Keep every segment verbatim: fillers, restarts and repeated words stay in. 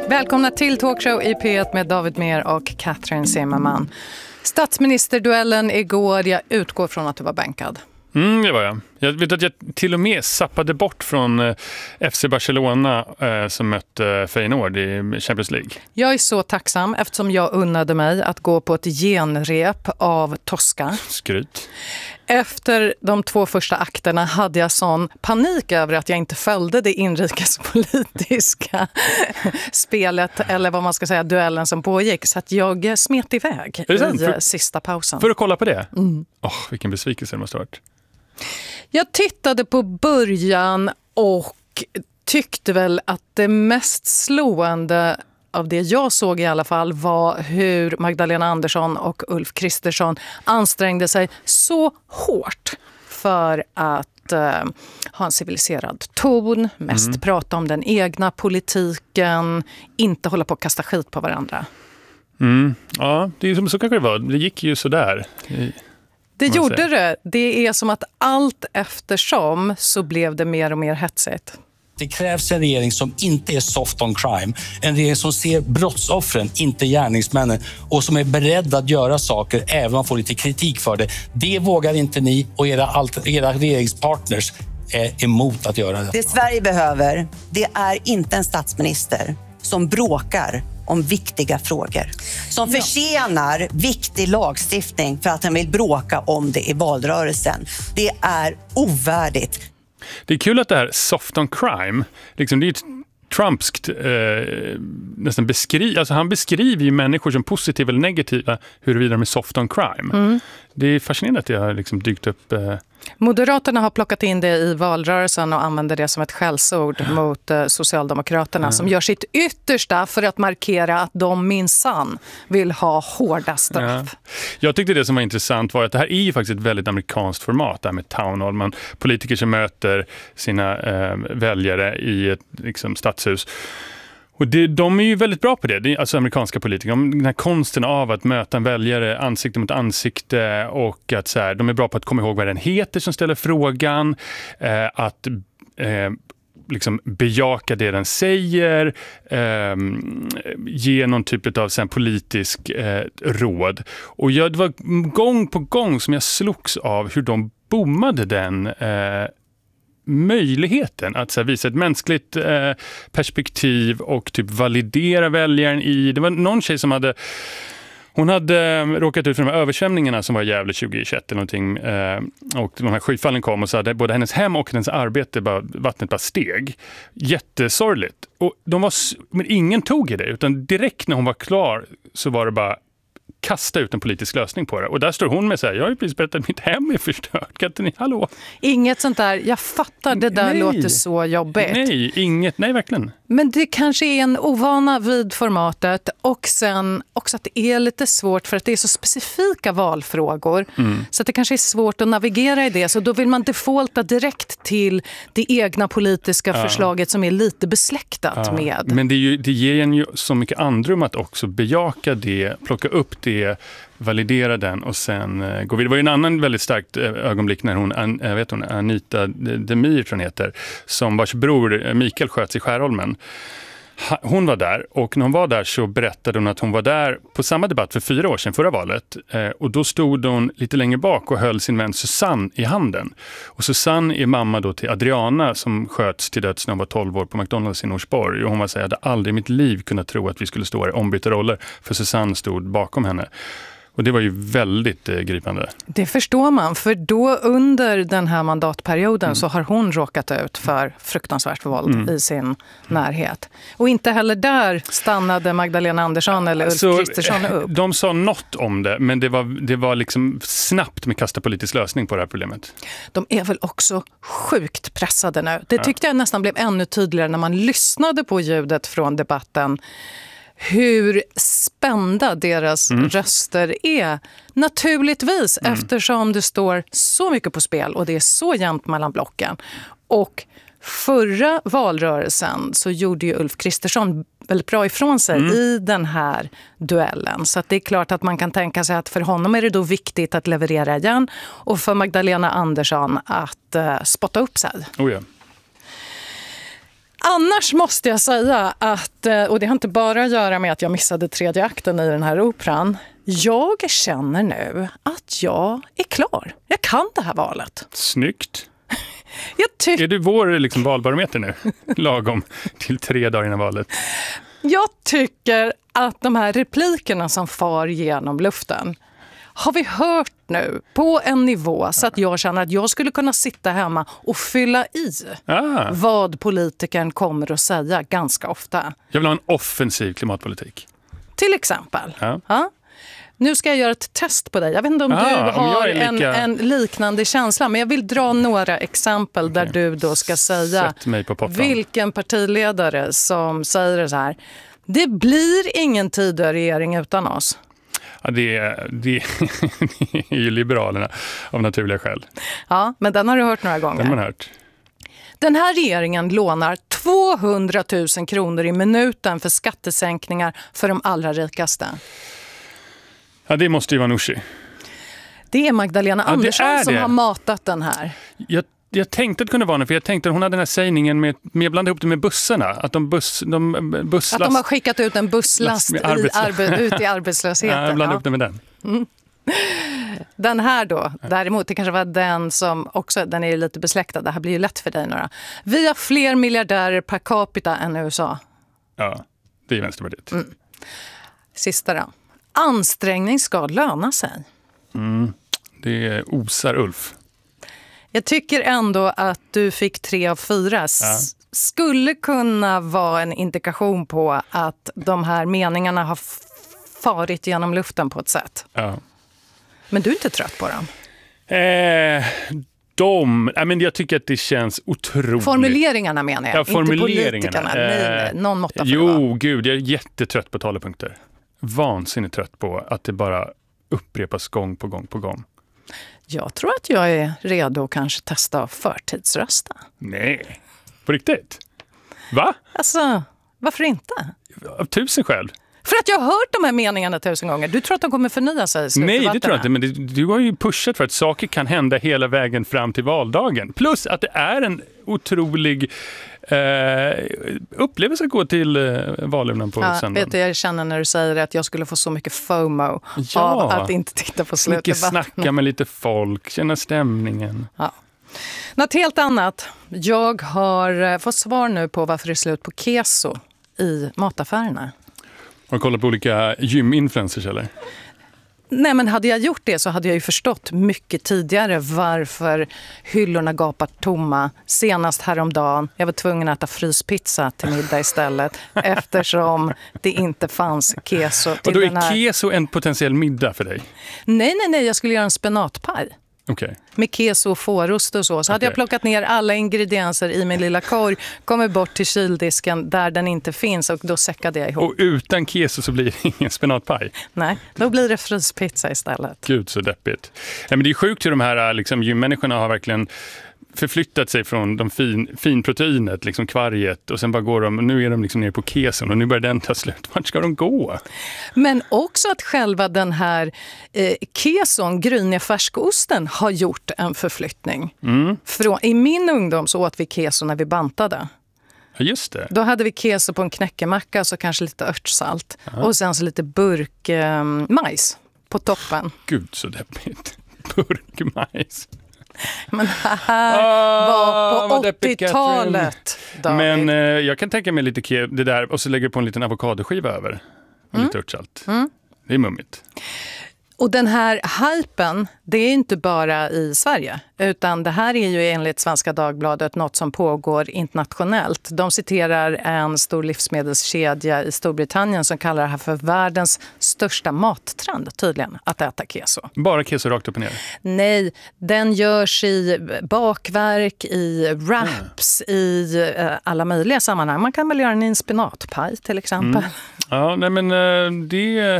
Välkomna till Talkshow i P ett med David Mer och Catherine Zimmerman. Statsministerduellen igår, jag utgår från att du var bänkad. Mm, det var jag. Jag vet att jag till och med sappade bort från eh, F C Barcelona eh, som mötte eh, Feyenoord i Champions League. Jag är så tacksam eftersom jag unnade mig att gå på ett genrep av Tosca. Skryt. Efter de två första akterna hade jag sån panik över att jag inte följde det inrikespolitiska spelet eller vad man ska säga, duellen som pågick. Så att jag smet iväg i för, sista pausen. För att kolla på det? Mm. Oh, vilken besvikelse det måste ha varit. Jag tittade på början och tyckte väl att det mest slående av det jag såg i alla fall var hur Magdalena Andersson och Ulf Kristersson ansträngde sig så hårt för att eh, ha en civiliserad ton, mest mm. prata om den egna politiken, inte hålla på att kasta skit på varandra. Mm. Ja, det är som så kanske det var. Det gick ju så där. Det gjorde säga. det. Det är som att allt eftersom så blev det mer och mer hetsigt. Det krävs en regering som inte är soft on crime. En regering som ser brottsoffren, inte gärningsmännen. Och som är beredd att göra saker även om man får lite kritik för det. Det vågar inte ni och era, alt- era regeringspartners är emot att göra det. Det Sverige behöver, det är inte en statsminister som bråkar om viktiga frågor. Som förtjänar viktig lagstiftning för att han vill bråka om det i valrörelsen. Det är ovärdigt. Det är kul att det här soft on crime, liksom det är ett trumpskt eh, nästan beskriv, alltså han beskriver ju människor som positiva eller negativa huruvida de är soft on crime. Mm. Det är fascinerande att det har liksom dykt upp. Eh... Moderaterna har plockat in det i valrörelsen och använder det som ett skällsord ja. mot eh, Socialdemokraterna ja. som gör sitt yttersta för att markera att de minsann vill ha hårda straff. Ja. Jag tyckte det som var intressant var att det här är ju faktiskt ett väldigt amerikanskt format, det här med town hall. Man, politiker som möter sina eh, väljare i ett liksom, stadshus. Och det, de är ju väldigt bra på det, det är alltså amerikanska politiker. Den här konsten av att möta en väljare ansikte mot ansikte och att så här, de är bra på att komma ihåg vad den heter som ställer frågan, eh, att eh, liksom bejaka det den säger, eh, ge någon typ av sen, politisk eh, råd. Och jag, det var gång på gång som jag slogs av hur de bommade den eh, möjligheten att så här, visa ett mänskligt eh, perspektiv och typ validera väljaren i... Det var någon tjej som hade... Hon hade eh, råkat ut för de här översvämningarna som var i Gävle tjugohundratjugoett eller någonting. Eh, och de här skyfallen kom och så hade både hennes hem och hennes arbete, bara, vattnet bara steg. Jättesorgligt. Och de var, men ingen tog i det, utan direkt när hon var klar så var det bara kasta ut en politisk lösning på det. Och där står hon med så här, jag har ju precis berättat att mitt hem är förstört. Kan inte ni, hallå? Inget sånt där, jag fattar, det där nej. låter så jobbigt. Nej, inget, nej verkligen. Men det kanske är en ovana vid formatet och sen också att det är lite svårt för att det är så specifika valfrågor. Mm. Så att det kanske är svårt att navigera i det. Så då vill man defaulta direkt till det egna politiska ja. förslaget som är lite besläktat ja. med. Men det, är ju, det ger en ju så mycket andrum att också bejaka det, plocka upp det, validera den och sen uh, gå vidare. Det var ju en annan väldigt starkt uh, ögonblick när hon, an, uh, vet hon Anita Demir från heter, som vars bror uh, Mikael sköts i Skärholmen. Ha, hon var där och när hon var där så berättade hon att hon var där på samma debatt för fyra år sedan, förra valet. Uh, och då stod hon lite längre bak och höll sin vän Susanne i handen. Och Susanne är mamma då till Adriana som sköts till döds när hon var tolv år på McDonalds i Norsborg. Och hon var så här, jag hade aldrig i mitt liv kunnat tro att vi skulle stå här ombytta roller, för Susanne stod bakom henne. Och det var ju väldigt eh, gripande. Det förstår man, för då under den här mandatperioden mm. så har hon råkat ut för fruktansvärt våld mm. i sin närhet. Och inte heller där stannade Magdalena Andersson eller Ulf så, Kristersson upp. De sa något om det, men det var, det var liksom snabbt med kasta politisk lösning på det här problemet. De är väl också sjukt pressade nu. Det tyckte ja. jag nästan blev ännu tydligare när man lyssnade på ljudet från debatten. Hur spända deras mm. röster är. Naturligtvis, mm. eftersom det står så mycket på spel och det är så jämnt mellan blocken. Och förra valrörelsen så gjorde ju Ulf Kristersson väldigt bra ifrån sig mm. i den här duellen. Så att det är klart att man kan tänka sig att för honom är det då viktigt att leverera igen och för Magdalena Andersson att uh, spotta upp sig. Oh ja. Annars måste jag säga att, och det har inte bara att göra med att jag missade tredje akten i den här operan. Jag känner nu att jag är klar. Jag kan det här valet. Snyggt. Jag tyck- är du vår liksom valbarometer nu? Lagom till tre dagar innan valet. Jag tycker att de här replikerna som far genom luften har vi hört nu på en nivå så att jag känner att jag skulle kunna sitta hemma och fylla i Ah. vad politikern kommer att säga ganska ofta. Jag vill ha en offensiv klimatpolitik. Till exempel. Ja. Ja. Nu ska jag göra ett test på dig. Jag vet inte om Ah, du om har jag är lika- en, en liknande känsla, men jag vill dra några exempel där du då ska säga Sätt mig på pottan. vilken partiledare som säger så här: det blir ingen Tidöregering utan oss. Ja, det, är, det, det är ju Liberalerna av naturliga skäl. Ja, men den har du hört några gånger. Den har man hört. Den här regeringen lånar tvåhundratusen kronor i minuten för skattesänkningar för de allra rikaste. Ja, det måste ju vara Nooshi. Det är Magdalena Ja, det Andersson är som det. har matat den här. Jag, jag tänkte att det kunde vara den, för jag tänkte att hon hade den här sägningen med, med blanda ihop det med bussarna. Att de, buss, de busslast... Att de har skickat ut en busslast med i arbetslös- arbe- ut i arbetslösheten. Ja, blanda Ja. ihop det med den. Den här då, däremot, det kanske var den som också, den är ju lite besläktad. Det här blir ju lätt för dig några. Vi har fler miljardärer per capita än U S A. Ja, det är Vänsterpartiet. Mm. Sista då. Ansträngning ska löna sig. Mm. Det är osar Ulf. Jag tycker ändå att du fick tre av fyra. S- Ja. Skulle kunna vara en indikation på att de här meningarna har f- farit genom luften på ett sätt. Ja. Men du är inte trött på dem. Eh, de, nej, men jag tycker att det känns otroligt. Formuleringarna menar jag, Ja, inte formuleringarna. politikerna. Nej, nej, någon måtta får det Jo, vara. gud, jag är jättetrött på talepunkter. Vansinnigt trött på att det bara upprepas gång på gång på gång. Jag tror att jag är redo att kanske testa att förtidsrösta. Nej, på riktigt? Va? Alltså, varför inte? Av tusen skäl? För att jag har hört de här meningarna tusen gånger. Du tror att de kommer förnya sig i Nej, det tror jag slutdebatterna? inte. Men det, du har ju pushat för att saker kan hända hela vägen fram till valdagen. Plus att det är en otrolig eh, upplevelse att gå till eh, valurnan på Ja, söndagen. vet du, jag känner när du säger att jag skulle få så mycket FOMO Ja. av att inte titta på Mycket slutdebatterna. snacka med lite folk, känna stämningen. Ja. Något helt annat. Jag har eh, fått svar nu på varför det är slut på keso i mataffärerna. Har du kollat på olika gyminfluencers eller? Nej, men hade jag gjort det så hade jag ju förstått mycket tidigare varför hyllorna gapar tomma. Senast häromdagen, jag var tvungen att äta fryspizza till middag istället eftersom det inte fanns keso till Och då den är här. keso en potentiell middag för dig? Nej, nej, nej, jag skulle göra en spenatpaj. Okej. Med keso och fårost och så. Så hade Okej. jag plockat ner alla ingredienser i min lilla korg, kommer bort till kyldisken där den inte finns och då säckade jag ihop. Och utan keso så blir det ingen spenatpaj? Nej, då blir det fryspizza istället. Gud så deppigt. Ja, men det är sjukt hur de här liksom, gymmänniskorna har verkligen förflyttat sig från de fin, finproteinet, liksom kvarget, och sen bara går de, nu är de liksom nere på keson och nu börjar den ta slut. Vart ska de gå? Men också att själva den här eh, keson, gryniga färskosten, har gjort en förflyttning. Mm. Från, I min ungdom så åt vi keso när vi bantade. Ja, just det. Då hade vi keso på en knäckemacka och så kanske lite örtsalt. Och sen så lite burk eh, majs på toppen. Gud så deppigt. Burkmajs. Men det här var på vad deppigt, åttiotalet, David. Men eh, jag kan tänka mig lite ke- det där och så lägger på en liten avokadoskiva över. Och lite örtsalt. Mm. Det är mummigt. Och den här hypen, det är inte bara i Sverige, utan det här är ju enligt Svenska Dagbladet något som pågår internationellt. De citerar en stor livsmedelskedja i Storbritannien som kallar det här för världens största mattrend, tydligen, att äta keso. Bara keso rakt upp och ner. Nej, den görs i bakverk, i wraps, i eh, alla möjliga sammanhang. Man kan väl göra den i en spinatpaj till exempel. Mm. Ja, nej men eh, det...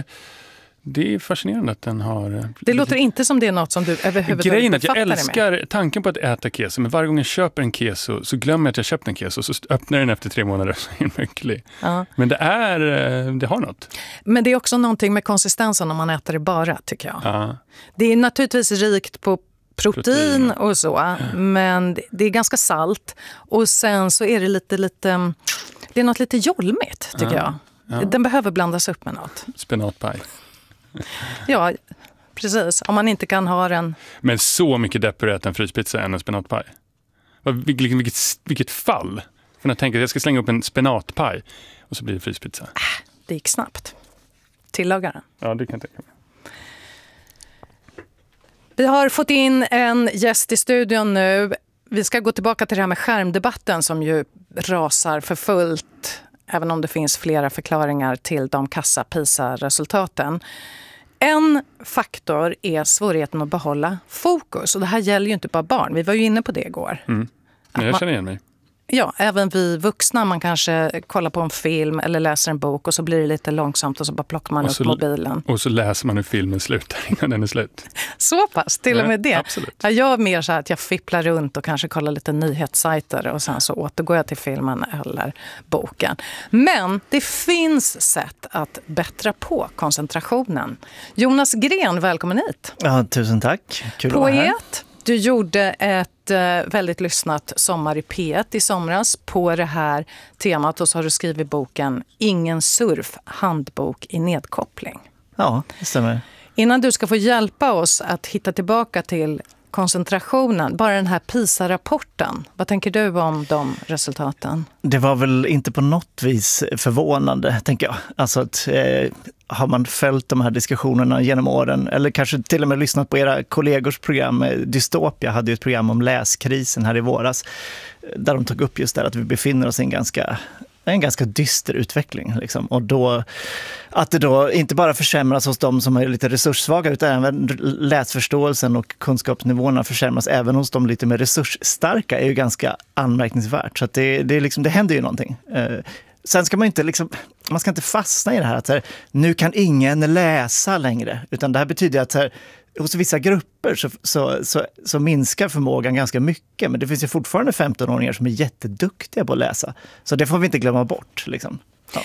Det är fascinerande att den har... Det låter inte som det är något som du överhuvudtaget Grejen är att jag befattar dig med. älskar tanken på att äta keso, men varje gång jag köper en keso så glömmer jag att jag köpt en keso, så öppnar den efter tre månader så är den mycket. Ja. Men det är, det har något. Men det är också någonting med konsistensen om man äter det bara, tycker jag. Ja. Det är naturligtvis rikt på protein, protein och så. Men det är ganska salt. Och sen så är det lite, lite det är något lite jolmigt, tycker ja, jag. Ja. Den behöver blandas upp med något. Spenatpaj. Ja, precis. Om man inte kan ha den. Men så mycket deppigare att en fryspizza än en spenatpaj. Vilket, vilket, vilket fall. För jag tänker att jag ska slänga upp en spenatpaj och så blir det fryspizza. Äh, det gick snabbt. Tillagaren. Ja, det kan jag tänka mig. Vi har fått in en gäst i studion nu. Vi ska gå tillbaka till det här med skärmdebatten som ju rasar för fullt. Även om det finns flera förklaringar till de kassa PISA-resultaten. En faktor är svårigheten att behålla fokus. Och det här gäller ju inte bara barn. Vi var ju inne på det igår. Mm. Jag känner igen mig. Ja, även vi vuxna, man kanske kollar på en film eller läser en bok och så blir det lite långsamt och så bara plockar man upp mobilen. Och så läser man hur filmen slutar innan den är slut. Så pass, till och med det. Absolut. Jag gör mer så här att jag fipplar runt och kanske kollar lite nyhetssajter och sen så återgår jag till filmen eller boken. Men det finns sätt att bättra på koncentrationen. Jonas Gren, välkommen hit. Ja, tusen tack. Kul att vara här. Poet. Du gjorde ett eh, väldigt lyssnat sommar i P ett i somras på det här temat och så har du skrivit boken Ingen surf, handbok i nedkoppling. Ja, det stämmer. Innan du ska få hjälpa oss att hitta tillbaka till koncentrationen, bara den här PISA-rapporten, vad tänker du om de resultaten? Det var väl inte på något vis förvånande, tänker jag. Alltså att eh, har man följt de här diskussionerna genom åren, eller kanske till och med lyssnat på era kollegors program, Dystopia hade ju ett program om läskrisen här i våras, där de tog upp just det att vi befinner oss i en ganska en ganska dyster utveckling. Liksom. Och då, att det då inte bara försämras hos de som är lite resurssvaga utan även läsförståelsen och kunskapsnivåerna försämras även hos de lite mer resursstarka är ju ganska anmärkningsvärt. Så att det, det, är liksom, det händer ju någonting. Eh, sen ska man inte liksom, man ska inte fastna i det här att så här, nu kan ingen läsa längre. Utan det här betyder att så här, hos vissa grupper så, så, så, så minskar förmågan ganska mycket. Men det finns ju fortfarande femton-åringar som är jätteduktiga på att läsa. Så det får vi inte glömma bort. Liksom. Ja.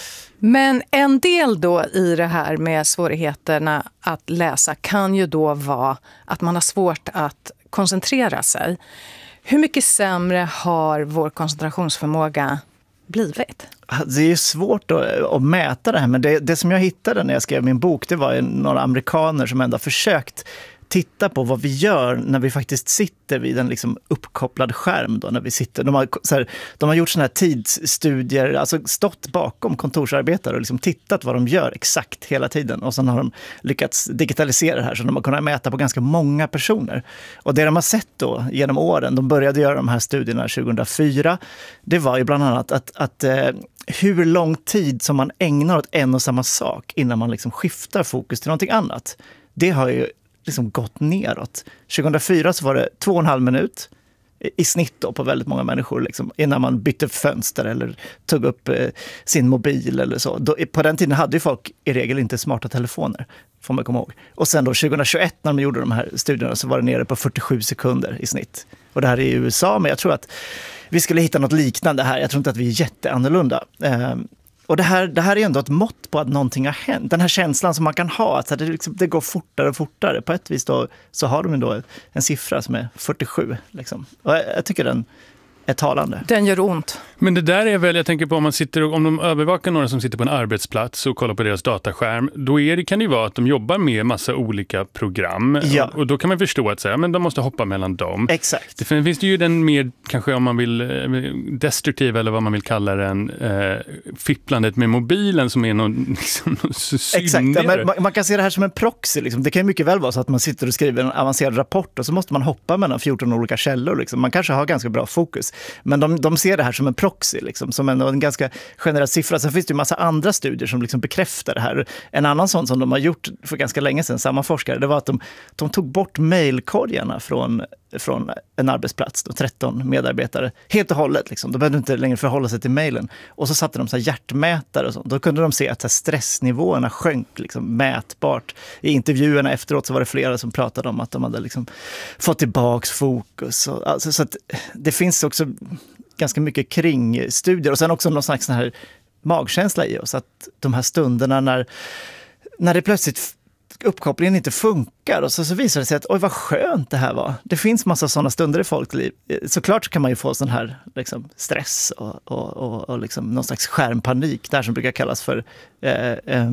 Men en del då i det här med svårigheterna att läsa kan ju då vara att man har svårt att koncentrera sig. Hur mycket sämre har vår koncentrationsförmåga blivit? Det är svårt att, att mäta det här, men det, det som jag hittade när jag skrev min bok, det var några amerikaner som ändå försökt titta på vad vi gör när vi faktiskt sitter vid en liksom uppkopplad skärm. Då, när vi sitter. De, har, så här, de har gjort såna här tidsstudier, alltså stått bakom kontorsarbetare och liksom tittat vad de gör exakt hela tiden. Och sen har de lyckats digitalisera det här så de har kunnat mäta på ganska många personer. Och det de har sett då genom åren, de började göra de här studierna tjugohundrafyra, det var ju bland annat att, att eh, hur lång tid som man ägnar åt en och samma sak innan man liksom skiftar fokus till någonting annat. Det har ju liksom gått neråt. tjugohundrafyra så var det två och en halv minut i snitt då på väldigt många människor liksom, innan man bytte fönster eller tog upp eh, sin mobil eller så. Då, på den tiden hade ju folk i regel inte smarta telefoner, får man komma ihåg. Och sen då tjugohundratjugoett när de gjorde de här studierna så var det nere på fyrtiosju sekunder i snitt. Och det här är i U S A, men jag tror att vi skulle hitta något liknande här. Jag tror inte att vi är jätteannorlunda. Eh, Och det här, det här är ändå ett mått på att någonting har hänt. Den här känslan som man kan ha, att det, liksom, det går fortare och fortare. På ett vis då, så har de då en siffra som är fyrtiosju. Liksom. Och jag, jag tycker den är talande. Den gör ont. Men det där är väl, jag tänker på om man sitter och, om de övervakar några som sitter på en arbetsplats och kollar på deras dataskärm, då är det, kan det ju vara att de jobbar med massa olika program. Ja. Och, och då kan man förstå att säga, men de måste hoppa mellan dem. Exakt. Det finns det ju den mer, kanske om man vill, destruktiv eller vad man vill kalla den, eh, fipplandet med mobilen som är någon, liksom, någon Exakt, ja, men man, man kan se det här som en proxy. Liksom. Det kan ju mycket väl vara så att man sitter och skriver en avancerad rapport och så måste man hoppa mellan fjorton olika källor. Liksom. Man kanske har ganska bra fokus. Men de, de ser det här som en proxy, liksom, som en, en ganska generell siffra. Sen finns det ju en massa andra studier som liksom bekräftar det här. En annan sån som de har gjort för ganska länge sedan, samma forskare, det var att de, de tog bort mejlkorgarna från, från en arbetsplats, då, tretton medarbetare, helt och hållet. Liksom. De behövde inte längre förhålla sig till mejlen. Och så satte de så här hjärtmätare och sånt. Då kunde de se att så här stressnivåerna sjönk liksom, mätbart. I intervjuerna efteråt så var det flera som pratade om att de hade liksom, fått tillbaks fokus. Och, alltså, så att det finns också ganska mycket kring studier och sen också någon slags sån här magkänsla i oss, att de här stunderna när, när det plötsligt uppkopplingen inte funkar och så, så visar det sig att oj vad skönt det här var. Det finns massa sådana stunder i folkliv. Såklart så kan man ju få sån här liksom, stress och, och, och, och liksom, någon slags skärmpanik där som brukar kallas för eh, eh,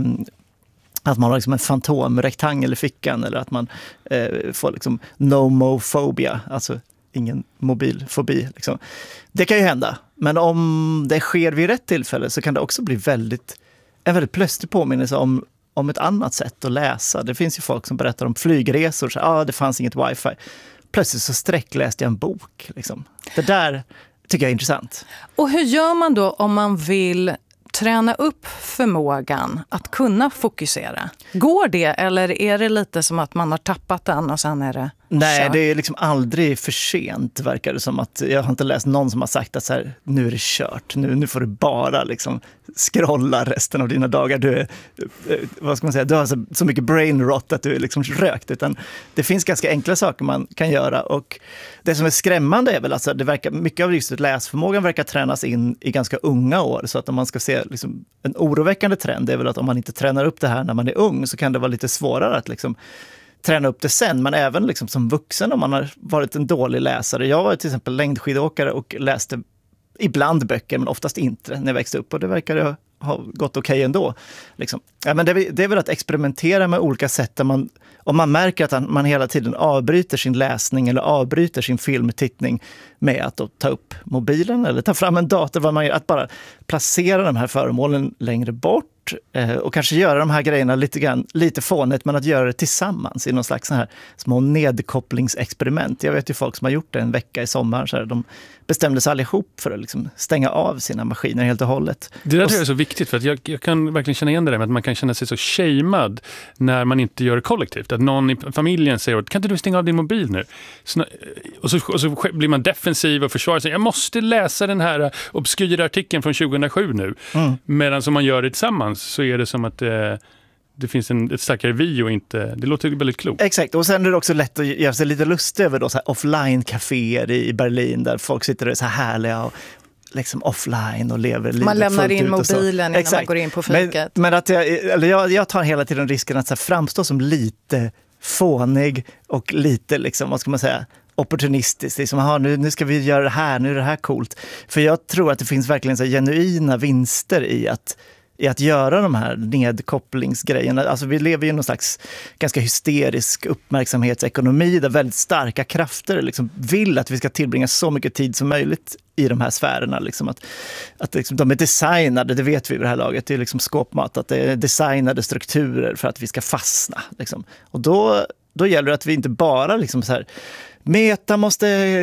att man har liksom en fantomrektangel i fickan eller att man eh, får liksom nomofobia, alltså ingen mobilfobi. Liksom. Det kan ju hända, men om det sker vid rätt tillfälle så kan det också bli väldigt, en väldigt plötslig påminnelse om, om ett annat sätt att läsa. Det finns ju folk som berättar om flygresor, så ah, det fanns inget wifi. Plötsligt så sträckläste jag en bok. Liksom. Det där tycker jag är intressant. Och hur gör man då om man vill träna upp förmågan att kunna fokusera? Går det eller är det lite som att man har tappat den och sen är det Nej, kört? det är liksom aldrig för sent, verkar det som. Att jag har inte läst någon som har sagt att så här, nu är det kört. Nu, nu får du bara liksom scrolla resten av dina dagar. Du är, vad ska man säga, du har så, så mycket brain rot att du är liksom rökt. Utan det finns ganska enkla saker man kan göra. Och det som är skrämmande är väl att det verkar, mycket av just läsförmågan verkar tränas in i ganska unga år. Så att om man ska se liksom, en oroväckande trend är väl att om man inte tränar upp det här när man är ung så kan det vara lite svårare att liksom träna upp det sen, men även liksom som vuxen om man har varit en dålig läsare. Jag var till exempel längdskidåkare och läste ibland böcker, men oftast inte när jag växte upp och det verkar ha gått okej okay ändå. Liksom. Ja, men det, det är väl att experimentera med olika sätt där man, om man märker att man hela tiden avbryter sin läsning eller avbryter sin filmtittning med att då ta upp mobilen eller ta fram en dator, vad man gör, att bara placera de här föremålen längre bort och kanske göra de här grejerna lite grann, lite fånigt, men att göra det tillsammans i någon slags sån här små nedkopplingsexperiment. Jag vet ju folk som har gjort det en vecka i sommar, så här, de bestämde sig allihop för att liksom stänga av sina maskiner helt och hållet. Det där och, tror jag är så viktigt, för att jag, jag kan verkligen känna igen det där med att man kan känna sig så shamed när man inte gör det kollektivt. Att någon i familjen säger, kan inte du stänga av din mobil nu? Så, och, så, och så blir man defensiv och försvarar sig. Jag måste läsa den här obskyra artikeln från tjugohundrasju nu. Mm. Medan som man gör det tillsammans så är det som att eh, det finns en, ett starkare vi och inte, det låter väldigt klokt. Exakt, och sen är det också lätt att göra sig lite lustig över då, så här offline-caféer i Berlin där folk sitter och är så här härliga och liksom offline och lever livet. Man lämnar in mobilen innan Exakt. man går in på fiket. Men, men att jag, eller jag, jag tar hela tiden risken att så här framstå som lite fånig och lite, liksom, vad ska man säga, opportunistiskt. Liksom, aha, nu, nu ska vi göra det här, nu är det här coolt. För jag tror att det finns verkligen så här genuina vinster i att i att göra de här nedkopplingsgrejerna. Alltså vi lever i någon slags ganska hysterisk uppmärksamhetsekonomi där väldigt starka krafter liksom vill att vi ska tillbringa så mycket tid som möjligt i de här sfärerna. Liksom att att liksom, de är designade, det vet vi vid det här laget, det är liksom skåpmat, att det är designade strukturer för att vi ska fastna. Liksom. Och då, då gäller det att vi inte bara liksom så här Meta måste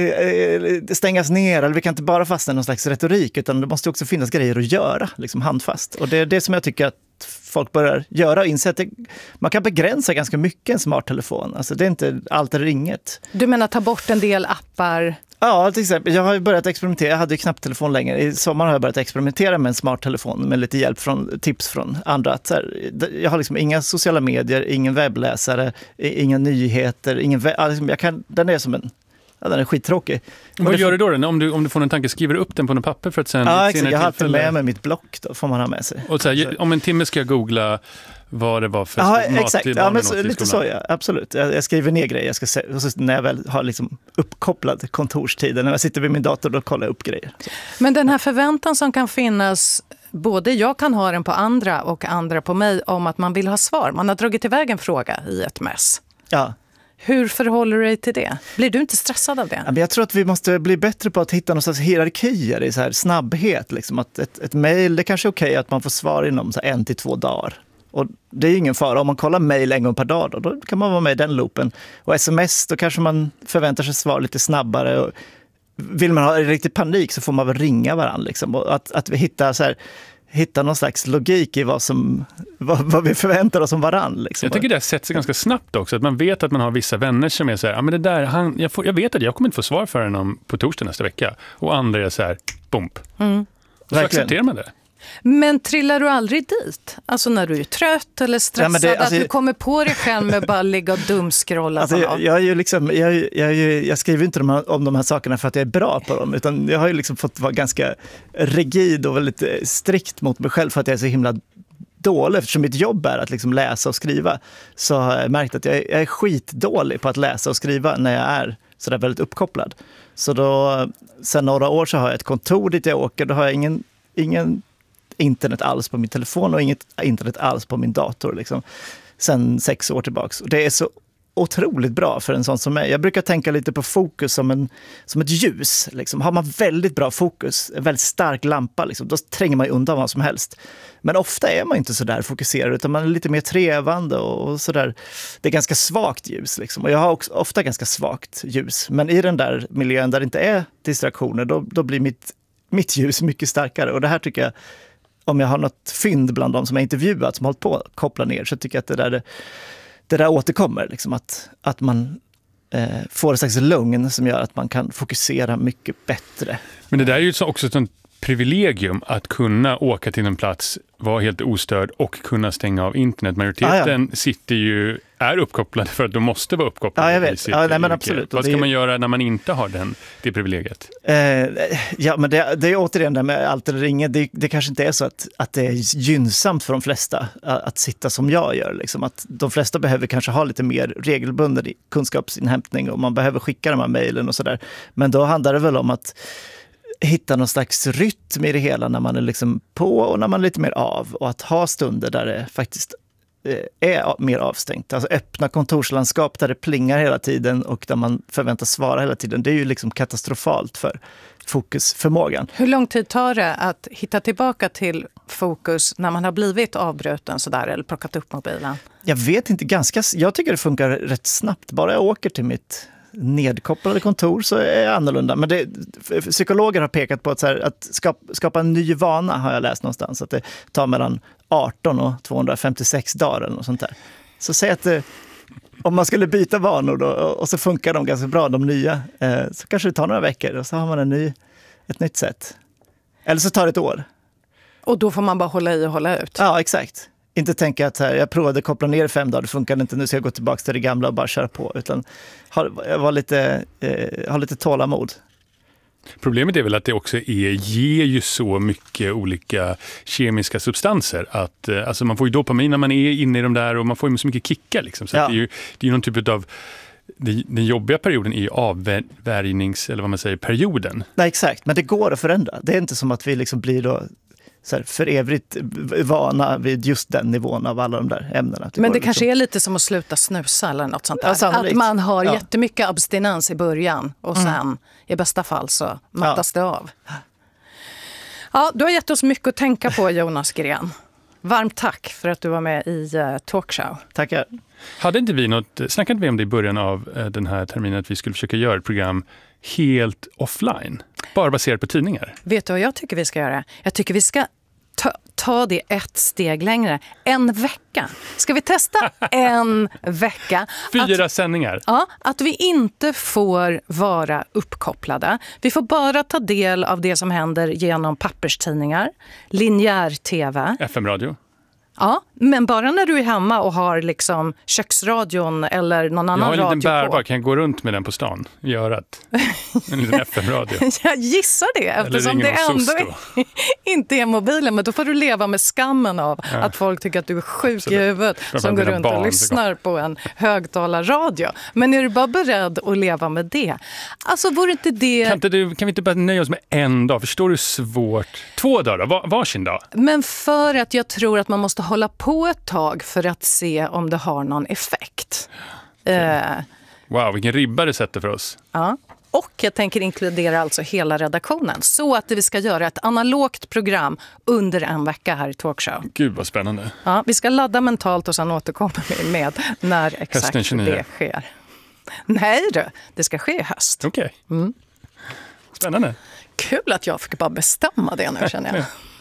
eh, stängas ner, eller vi kan inte bara fastna i någon slags retorik, utan det måste också finnas grejer att göra, liksom handfast. Och det är det som jag tycker att folk börjar göra och inse att det, man kan begränsa ganska mycket en smarttelefon. Alltså det är inte allt eller inget. Du menar ta bort en del appar? Ja, till exempel. Jag har ju börjat experimentera. Jag hade ju knappt telefon längre. I sommar har jag börjat experimentera med en smarttelefon med lite hjälp från tips från andra. Att så här, jag har liksom inga sociala medier, ingen webbläsare, inga nyheter, ingen webb, jag kan, den är som en ja, den är skittråkig. Vad gör du då? Om du, om du får en tanke, skriver du upp den på något papper för att sen... Ja, exakt. Jag har alltid med mig mitt block, då får man ha med sig. Och så här, om en timme ska jag googla vad det var för ja, mat exakt. till Ja, men så, lite så, ja. Absolut. Jag, jag skriver ner grejer. Jag ska se, och så när jag väl har liksom uppkopplad kontorstiden, när jag sitter vid min dator, då kollar jag upp grejer. Så. Men den här förväntan som kan finnas, både jag kan ha den på andra och andra på mig, om att man vill ha svar. Man har dragit iväg en fråga i ett mess. Ja. Hur förhåller du dig till det? Blir du inte stressad av det? Ja, men jag tror att vi måste bli bättre på att hitta någon slags hierarkier i så här snabbhet. Liksom. Att ett, ett mejl, det kanske är okej att man får svar inom så här en till två dagar. Och det är ingen fara. Om man kollar mejl en gång per dag, då, då kan man vara med i den loopen. Och sms, då kanske man förväntar sig svar lite snabbare. Och vill man ha riktigt panik så får man väl ringa varandra. Liksom. Och att, att vi hittar så här... hitta någon slags logik i vad, som, vad, vad vi förväntar oss om varann. Liksom. Jag tycker det sätter sig ganska snabbt också. Att man vet att man har vissa vänner som är så här, ja men det där, han, jag, får, jag vet att jag kommer inte få svar för honom på torsdag nästa vecka. Och andra är så här, bump. Mm. Och så accepterar man det. Men trillar du aldrig dit? Alltså när du är trött eller stressad, ja, det, alltså, att du kommer på dig själv med bara ligga och dumskrolla? Alltså, jag, jag, är ju liksom, jag, jag, jag, jag skriver inte om, om de här sakerna för att jag är bra på dem, utan jag har ju liksom fått vara ganska rigid och väldigt strikt mot mig själv för att jag är så himla dålig, eftersom mitt jobb är att liksom läsa och skriva, så har jag märkt att jag är, jag är skitdålig på att läsa och skriva när jag är så där väldigt uppkopplad. Så då, sen några år så har jag ett kontor dit jag åker, då har jag ingen, ingen internet alls på min telefon och inget internet alls på min dator liksom. Sen sex år tillbaks. Och det är så otroligt bra för en sån som mig. Jag brukar tänka lite på fokus som, en, som ett ljus. Liksom. Har man väldigt bra fokus, en väldigt stark lampa, liksom, då tränger man undan vad som helst. Men ofta är man inte så där fokuserad, utan man är lite mer trevande och, och sådär. Det är ganska svagt ljus. Liksom. Och jag har också ofta ganska svagt ljus. Men i den där miljön där det inte är distraktioner, då, då blir mitt, mitt ljus mycket starkare. Och det här tycker jag, om jag har något fynd bland dem som jag intervjuat som har hållit på att koppla ner, så tycker jag att det där, det där återkommer. Liksom att, att man eh, får ett slags lugn som gör att man kan fokusera mycket bättre. Men det där är ju också ett sånt privilegium att kunna åka till en plats, vara helt ostörd och kunna stänga av internet. Majoriteten ah, ja. sitter ju, är uppkopplade för att de måste vara uppkopplade. Ja, jag vet. Ja, nej, men absolut. Vad ska det... man göra när man inte har den, det privilegiet? Eh, ja, men det, det är återigen det med allt eller inget. Det, det kanske inte är så att, att det är gynnsamt för de flesta att, att sitta som jag gör. Liksom. Att de flesta behöver kanske ha lite mer regelbunden kunskapsinhämtning och man behöver skicka de här mejlen och sådär. Men då handlar det väl om att hitta någon slags rytm i det hela när man är liksom på och när man är lite mer av. Och att ha stunder där det faktiskt är mer avstängt. Alltså öppna kontorslandskap där det plingar hela tiden och där man förväntas svara hela tiden. Det är ju liksom katastrofalt för fokusförmågan. Hur lång tid tar det att hitta tillbaka till fokus när man har blivit avbruten sådär eller plockat upp mobilen? Jag vet inte, ganska, jag tycker det funkar rätt snabbt. Bara jag åker till mitt nedkopplade kontor så är jag annorlunda. Men det, psykologer har pekat på att, så här, att skapa, skapa en ny vana har jag läst någonstans. Att det tar mellan arton och tvåhundrafemtiosex dagar eller något sånt där. Så säg att det, om man skulle byta vanor då, och så funkar de ganska bra, de nya, eh, så kanske det tar några veckor och så har man en ny, ett nytt sätt. Eller så tar det ett år. Och då får man bara hålla i och hålla ut? Ja, exakt. Inte tänka att här, jag provade koppla ner fem dagar, det funkade inte, nu ska jag gå tillbaka till det gamla och bara köra på. Utan ha, var lite, eh, ha lite tålamod. Problemet är väl att det också är, ger ju så mycket olika kemiska substanser. Att, eh, alltså man får ju dopamin när man är inne i de där och man får ju så mycket kickar. Liksom. Så ja. det är ju det är någon typ av... Den jobbiga perioden är ju avvärjnings, eller vad man säger, perioden. Nej, exakt. Men det går att förändra. Det är inte som att vi liksom blir då... Så här, för evigt vana vid just den nivån av alla de där ämnena. Det Men det kanske liksom... är lite som att sluta snusa eller något sånt där. Ja, att man har ja. jättemycket abstinens i början och sen mm. i bästa fall så mattas ja. det av. Ja, du har gett oss mycket att tänka på, Jonas Gren. Varmt tack för att du var med i uh, Talkshow. Tackar. Hade inte vi något, snackade vi om det i början av uh, den här terminen att vi skulle försöka göra ett program helt offline? Bara baserat på tidningar. Vet du vad jag tycker vi ska göra? Jag tycker vi ska ta, ta det ett steg längre. En vecka. Ska vi testa en vecka? Fyra att, sändningar. Ja, att vi inte får vara uppkopplade. Vi får bara ta del av det som händer genom papperstidningar, linjär tv. F M-radio. Ja, men bara när du är hemma och har liksom köksradion eller någon annan radio på. Jag har en liten bärbar, kan jag gå runt med den på stan i örat? En liten F M-radio. Jag gissar det, eftersom det ändå inte är mobilen. Men då får du leva med skammen av ja. att folk tycker att du är sjuk i huvudet som går runt och lyssnar på en högtalarradio. Men är du bara beredd att leva med det? Alltså, vore inte det... Kan, inte du, kan vi inte bara nöja oss med en dag? Förstår du svårt? Två dagar, var, varsin dag. Men för att jag tror att man måste hålla på ett tag för att se om det har någon effekt. Okay. Uh, wow, vilken ribba det sätter för oss. Ja. Och jag tänker inkludera alltså hela redaktionen. Så att vi ska göra ett analogt program under en vecka här i Talkshow. Gud vad spännande. Ja, vi ska ladda mentalt och sen återkomma med när exakt det sker. Nej då, det ska ske i höst. Okej. Okay. Mm. Spännande. Kul att jag fick bara bestämma det nu, känner jag.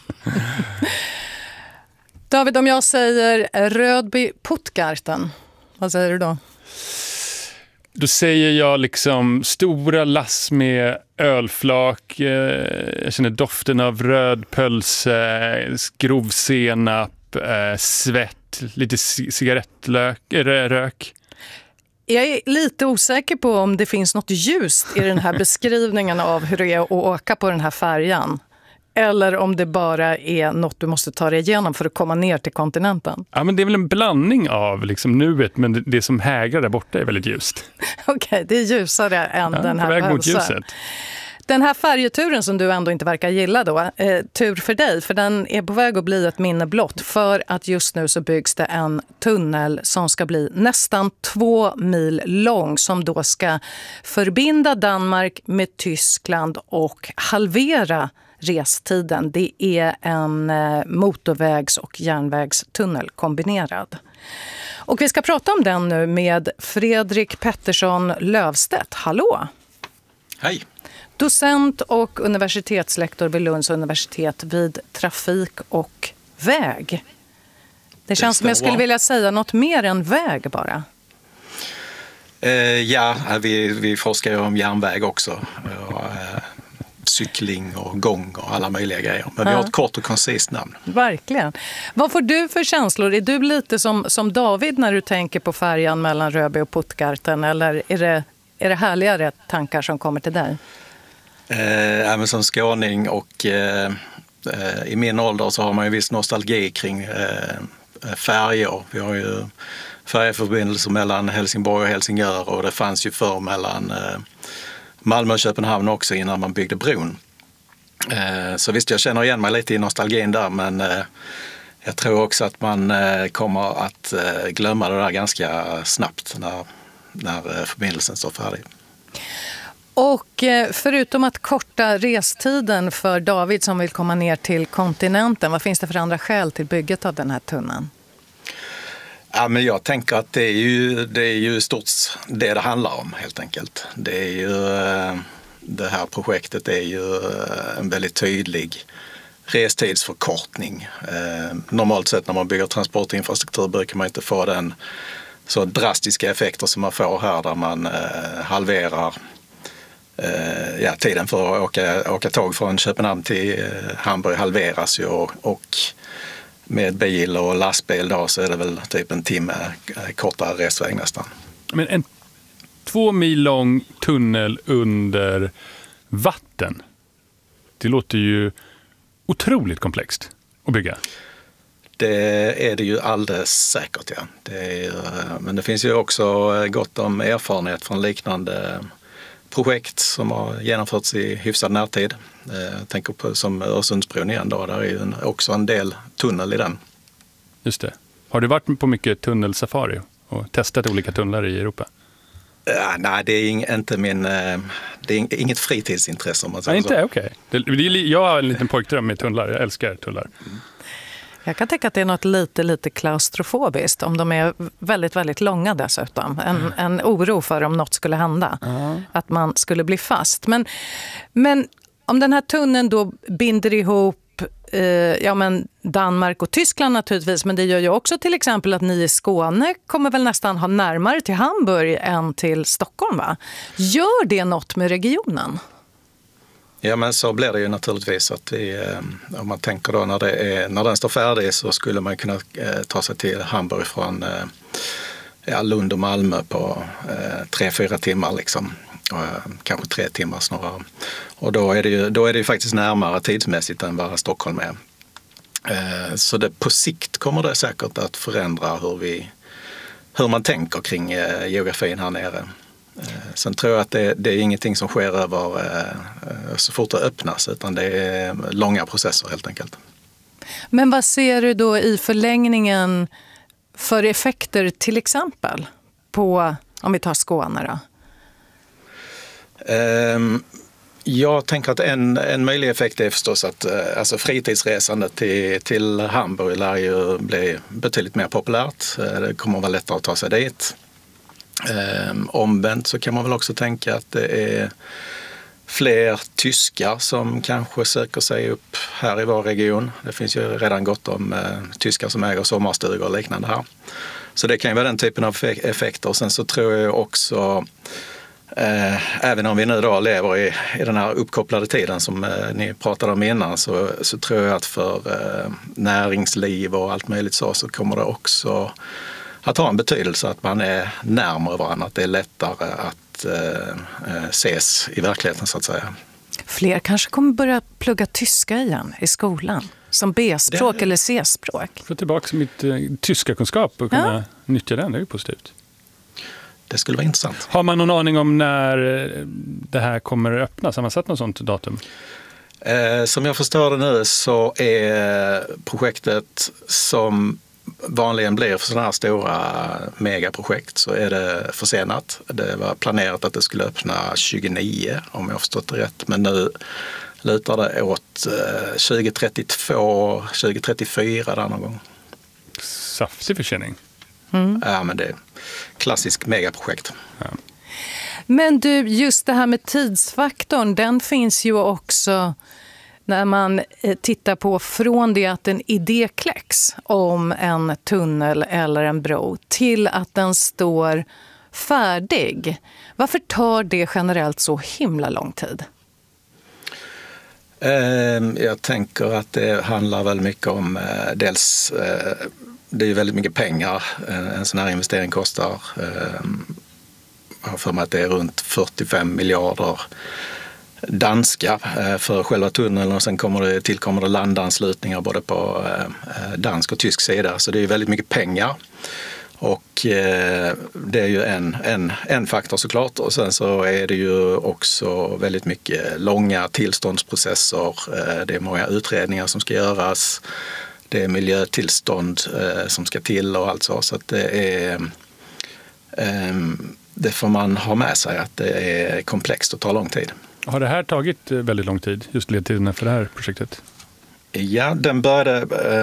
David, om jag säger Rödby Puttgarten, vad säger du då? Då säger jag liksom stora lass med ölflak. Jag känner doften av röd pölse, grovsenap, svett, lite cigarettlök, rök. Jag är lite osäker på om det finns något ljust i den här beskrivningen av hur det är att åka på den här färjan. eller om det bara är något du måste ta dig igenom för att komma ner till kontinenten. Ja, men det är väl en blandning av liksom nuet, men det, det som hägrar där borta är väldigt ljust. Okej, okay, det är ljusare än ja, den här på väg mot pösen. ljuset. Den här färjeturen som du ändå inte verkar gilla då, eh, tur för dig, för den är på väg att bli ett minne blott, för att just nu så byggs det en tunnel som ska bli nästan två mil lång, som då ska förbinda Danmark med Tyskland och halvera restiden. Det är en eh, motorvägs- och järnvägstunnel kombinerad. Och vi ska prata om den nu med Fredrik Pettersson Löfstedt. Hallå! Hej! Docent och universitetslektor vid Lunds universitet vid trafik och väg. Det känns det som jag skulle vilja säga något mer än väg bara. Eh, ja, vi, vi forskar ju om järnväg också. Och, eh, cykling och gång och alla möjliga grejer. Men vi har ett kort och koncist namn. Verkligen. Vad får du för känslor? Är du lite som, som David när du tänker på färjan mellan Röby och Puttgarten? Eller är det, är det härligare tankar som kommer till dig? Eh, men som skåning och eh, eh, i min ålder så har man ju viss nostalgi kring eh, färjor. Vi har ju färjeförbindelser mellan Helsingborg och Helsingör, och det fanns ju förr mellan eh, Malmö och Köpenhamn också innan man byggde bron. Eh, så visst, jag känner igen mig lite i nostalgin där, men eh, jag tror också att man eh, kommer att eh, glömma det där ganska snabbt när, när eh, förbindelsen står färdig. Och förutom att korta restiden för David som vill komma ner till kontinenten, vad finns det för andra skäl till bygget av den här tunneln? Ja, men jag tänker att det är ju, det är ju stort det det handlar om helt enkelt. Det är ju, det här projektet är ju en väldigt tydlig restidsförkortning. Normalt sett när man bygger transportinfrastruktur brukar man inte få den så drastiska effekter som man får här, där man halverar ja, tiden för att åka, åka tåg från Köpenhamn till Hamburg halveras ju, och, och med bil och lastbil då så är det väl typ en timme kortare restväg nästan. Men en två mil lång tunnel under vatten, det låter ju otroligt komplext att bygga. Det är det ju alldeles säkert, ja. Det är, men det finns ju också gott om erfarenhet från liknande projekt som har genomförts i hyfsad närtid. Jag tänker på som Öresundsbron igen då, där är ju också en del tunnel i den. Just det. Har du varit på mycket tunnelsafari och testat olika tunnlar i Europa? Ja, nej, det är inte min, det är inget fritidsintresse om man säger nej, så. Inte? Okej. Okay. Jag har en liten pojkdröm med tunnlar, jag älskar tunnlar. Mm. Jag kan tänka att det är något lite, lite klaustrofobiskt, om de är väldigt, väldigt långa dessutom. En, mm. en oro för om något skulle hända, mm. att man skulle bli fast. Men, men om den här tunneln då binder ihop eh, ja, men Danmark och Tyskland naturligtvis, men det gör ju också till exempel att ni i Skåne kommer väl nästan ha närmare till Hamburg än till Stockholm, va? Gör det något med regionen? Ja, men så blir det ju naturligtvis att vi, om man tänker då när, det är, när den står färdig så skulle man kunna eh, ta sig till Hamburg från eh, ja, Lund och Malmö på eh, tre, fyra timmar liksom. Och, eh, kanske tre timmar snarare. Och då är det ju, då är det ju faktiskt närmare tidsmässigt än vad Stockholm är. Eh, så det, på sikt kommer det säkert att förändra hur, vi, hur man tänker kring eh, geografin här nere. Sen tror jag att det, det är ingenting som sker över eh, så fort det öppnas, utan det är långa processer helt enkelt. Men vad ser du då i förlängningen för effekter till exempel på, om vi tar Skåne då? Eh, jag tänker att en, en möjlig effekt är förstås att eh, alltså fritidsresandet till, till Hamburg lär ju bli betydligt mer populärt. Det kommer vara lättare att ta sig dit. Um, omvänt så kan man väl också tänka att det är fler tyskar som kanske söker sig upp här i vår region. Det finns ju redan gott om uh, tyskar som äger sommarstugor och liknande här. Så det kan ju vara den typen av effekter. Sen så tror jag också, uh, även om vi nu då lever i, i den här uppkopplade tiden som uh, ni pratade om innan, så, så tror jag att för uh, näringsliv och allt möjligt så, så kommer det också att ha en betydelse att man är närmare varandra, att det är lättare att eh, ses i verkligheten så att säga. Fler kanske kommer börja plugga tyska igen i skolan. Som B-språk det... eller C-språk. Få tillbaka mitt eh, tyska kunskap och kunna ja. nyttja den, det är ju positivt. Det skulle vara intressant. Har man någon aning om när det här kommer att öppnas? Har man satt något sånt datum? Eh, som jag förstår det nu så är projektet, som vanligen blir för sådana här stora megaprojekt, så är det försenat. Det var planerat att det skulle öppna tjugonio om jag förstått det rätt. Men nu lutar det åt eh, tjugo trettiotvå, tjugo trettiofyra där någon gång. Saftig försening. Mm. Ja, men det är klassisk megaprojekt. Ja. Men du, just det här med tidsfaktorn, den finns ju också när man tittar på från det att en idé kläcks om en tunnel eller en bro till att den står färdig. Varför tar det generellt så himla lång tid? Jag tänker att det handlar väldigt mycket om dels, det är väldigt mycket pengar en sån här investering kostar. Jag har för mig att det är runt fyrtiofem miljarder danska för själva tunneln, och sen kommer det, tillkommer det landanslutningar både på dansk och tysk sida. Så det är väldigt mycket pengar. Och det är ju en, en, en faktor såklart. Och sen så är det ju också väldigt mycket långa tillståndsprocesser. Det är många utredningar som ska göras. Det är miljötillstånd som ska till och allt så. Så att det är... Det får man ha med sig, att det är komplext och tar lång tid. Har det här tagit väldigt lång tid, just ledtiden för det här projektet? Ja, den började,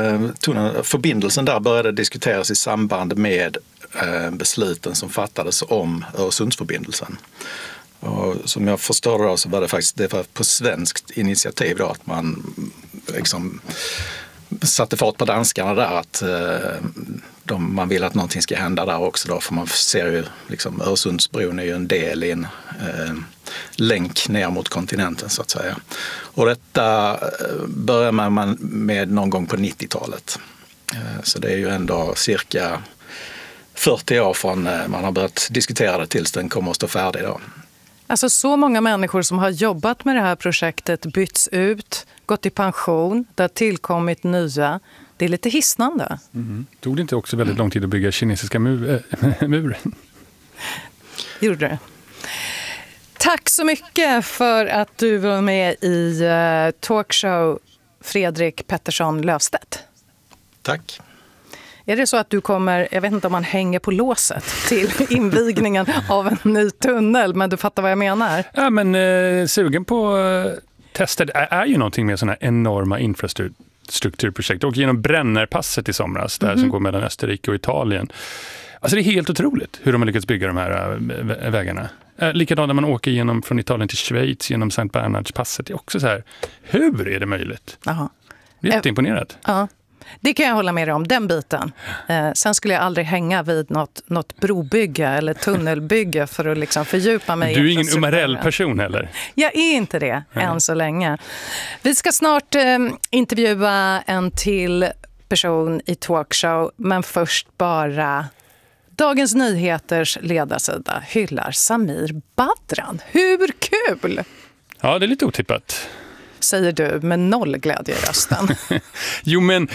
eh, förbindelsen där började diskuteras i samband med eh, besluten som fattades om Öresundsförbindelsen. Och som jag förstår det då, så var det faktiskt det var på svenskt initiativ då, att man liksom satte fart på danskarna där, att eh, de, man vill att någonting ska hända där också då, för man ser ju liksom Öresundsbron är ju en del i en eh, länk ner mot kontinenten så att säga. Och detta börjar man med någon gång på nittiotalet. Eh, så det är ju ändå cirka fyrtio år från eh, man har börjat diskutera det tills den kommer att stå färdig då. Alltså så många människor som har jobbat med det här projektet byts ut, gått i pension, det har tillkommit nya. Det är lite hisnande. Mm. Tog det inte också väldigt lång tid att bygga kinesiska mur- äh, muren? Gjorde det. Tack så mycket för att du var med i uh, talkshow, Fredrik Pettersson Löfstedt. Tack. Är det så att du kommer, jag vet inte om man hänger på låset till invigningen av en ny tunnel, men du fattar vad jag menar? Ja, men eh, sugen på eh, tester är, är ju någonting med sådana enorma infrastrukturprojekt. Och genom Brennerpasset i somras, där mm-hmm. som går mellan Österrike och Italien. Alltså det är helt otroligt hur de har lyckats bygga de här äh, vägarna. Äh, likadant när man åker genom, från Italien till Schweiz genom Sankt Bernhardspasset. Det är också så här, hur är det möjligt? Aha. Det är jätteimponerat. Ja. Det kan jag hålla med dig om, den biten. Eh, sen skulle jag aldrig hänga vid något, något brobygge eller tunnelbygge för att liksom fördjupa mig. Du är ingen Umarell-person heller? Jag är inte det, mm. än så länge. Vi ska snart eh, intervjua en till person i talkshow, men först bara... Dagens Nyheters ledarsida hyllar Samir Badran. Hur kul! Ja, det är lite otippat. Säger du med noll glädje i rösten. Jo, men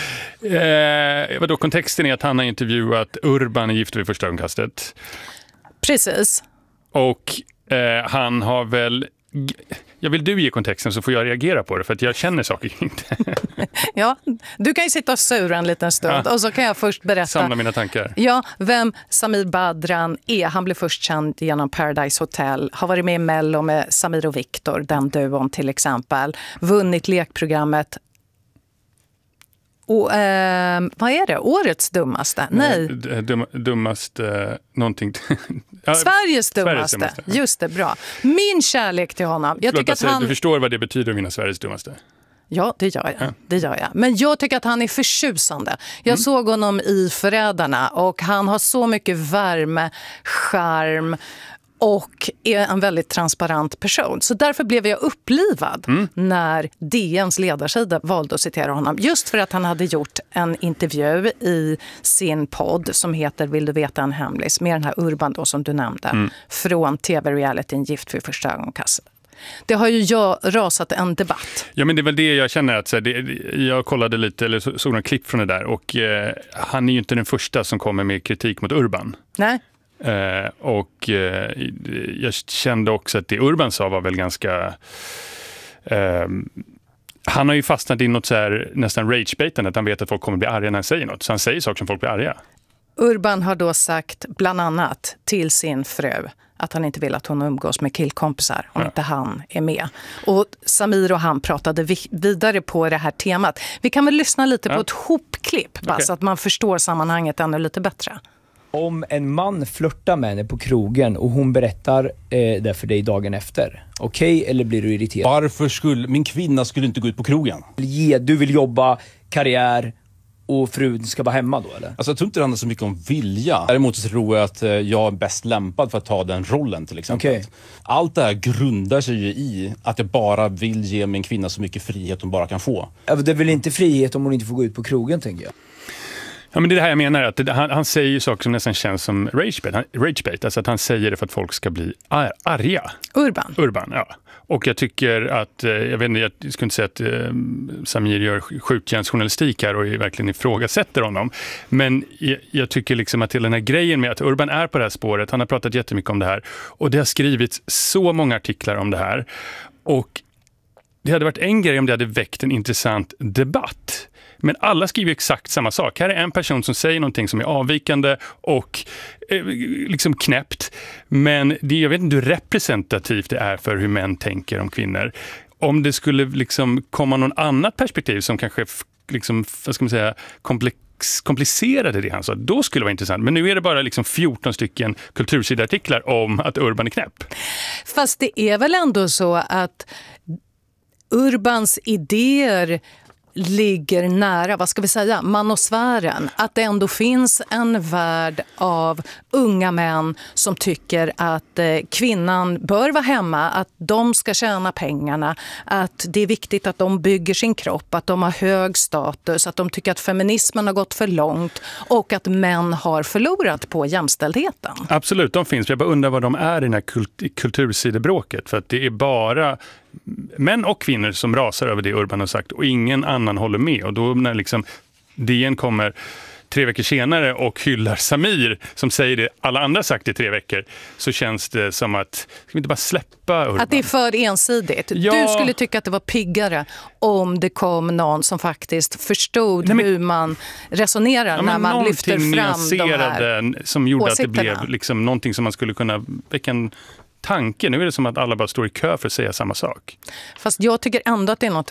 eh, vadå, kontexten är att han har intervjuat Urban i Gift vid första ögonkastet. Precis. Och eh, han har väl... Jag vill du ge kontexten så får jag reagera på det, för att jag känner saker inte. Ja, du kan ju sitta och sura en liten stund ja. och så kan jag först berätta. Samla mina tankar. Ja, vem Samir Badran är. Han blev först känd genom Paradise Hotel. Har varit med i Mello med Samir och Viktor, den duon till exempel. Vunnit lekprogrammet. Och, eh, vad är det? Årets dummaste? Nej. Dum, dummaste någonting. Ja, Sveriges dummaste. Sveriges dummaste. Just det, bra. Min kärlek till honom. Jag tycker att han... Du förstår vad det betyder att vinna Sveriges dummaste? Ja, det gör jag. Ja. Det gör jag. Men jag tycker att han är förtjusande. Jag mm. såg honom i Förrädarna och han har så mycket värme, charm och är en väldigt transparent person. Så därför blev jag upplivad mm. när D N:s ledarsida valde att citera honom. Just för att han hade gjort en intervju i sin podd som heter Vill du veta en hemlis? Med den här Urban då som du nämnde. Mm. Från tv-realityn Gift vid första ögonkastet. Det har ju jag rasat en debatt. Ja, men det är väl det jag känner att så här, det, jag kollade lite eller så, såg en klipp från det där och eh, han är ju inte den första som kommer med kritik mot Urban. Nej. Eh, och eh, jag kände också att det Urban sa var väl ganska eh, han har ju fastnat i något så här nästan rage-baitande, att han vet att folk kommer bli arga när han säger något. Så han säger saker som folk blir arga. Urban har då sagt bland annat till sin fru att han inte vill att hon umgås med killkompisar om ja. inte han är med. Och Samir och han pratade vi- vidare på det här temat. Vi kan väl lyssna lite ja. på ett hopklipp bara, okay. så att man förstår sammanhanget ännu lite bättre. Om en man flörtar med henne på krogen och hon berättar eh, det för dig dagen efter, okej, okay, eller blir du irriterad? Varför skulle min kvinna skulle inte gå ut på krogen? Ge, du vill jobba, karriär och frun ska vara hemma då, eller? Alltså jag tror inte det handlar så mycket om vilja. Däremot så tror jag att jag är bäst lämpad för att ta den rollen till exempel. Okay. Allt det här grundar sig ju i att jag bara vill ge min kvinna så mycket frihet hon bara kan få. Det är väl inte frihet om hon inte får gå ut på krogen, tänker jag. Ja, men det är det här jag menar, att det, han, han säger ju saker som nästan känns som ragebait, han, ragebait, alltså att han säger det för att folk ska bli ar, arga. Urban. Urban, ja. Och jag tycker att, jag vet inte, jag skulle inte säga att eh, Samir gör skjuttjärnsjournalistik här och verkligen ifrågasätter honom. Men jag, jag tycker liksom att till den här grejen med att Urban är på det här spåret, han har pratat jättemycket om det här. Och det har skrivits så många artiklar om det här. Och det hade varit en grej om det hade väckt en intressant debatt. Men alla skriver exakt samma sak. Här är en person som säger någonting som är avvikande och eh, liksom knäppt. Men det, jag vet inte hur representativt det är för hur män tänker om kvinnor. Om det skulle liksom komma någon annat perspektiv som kanske liksom, vad ska man säga, komplex komplicerade det han sa, då skulle det vara intressant. Men nu är det bara liksom fjorton stycken kultursidartiklar om att Urban är knäpp. Fast det är väl ändå så att Urbans idéer ligger nära, vad ska vi säga, manosfären. Att det ändå finns en värld av unga män som tycker att eh, kvinnan bör vara hemma, att de ska tjäna pengarna, att det är viktigt att de bygger sin kropp, att de har hög status, att de tycker att feminismen har gått för långt och att män har förlorat på jämställdheten. Absolut, de finns. Jag bara undrar vad de är i den här kult- kultursidebråket, för att det är bara män och kvinnor som rasar över det Urban har sagt och ingen annan håller med. Och då när liksom D N kommer tre veckor senare och hyllar Samir som säger det alla andra sagt i tre veckor, så känns det som att, ska vi inte bara släppa Urban? Att det är för ensidigt. Ja. Du skulle tycka att det var piggare om det kom någon som faktiskt förstod Nej, men, hur man resonerar ja, när man lyfter fram de här som gjorde åsikterna. Att det blev liksom någonting som man skulle kunna väcka en tanke. Nu är det som att alla bara står i kö för att säga samma sak. Fast jag tycker ändå att det är något